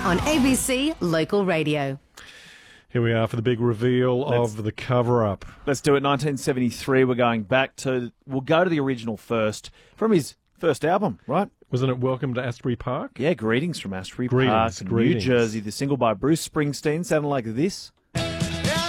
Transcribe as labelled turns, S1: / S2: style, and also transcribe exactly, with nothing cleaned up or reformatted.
S1: on A B C Local Radio.
S2: Here we are for the big reveal
S3: Let's-
S2: of the cover-up.
S3: Let's do it. nineteen seventy-three, we're going back to, we'll go to the original first, from his first album, right?
S2: Wasn't it Welcome to Asbury Park?
S3: Yeah, Greetings from Asbury
S2: Greetings,
S3: Park,
S2: greetings.
S3: New Jersey. The single by Bruce Springsteen sounded like this.